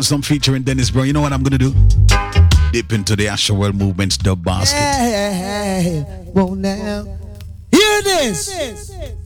Some featuring Dennis Brown. You know what I'm gonna do? Dip into the Asher World Movement's dub basket. Hey, well now, hear this.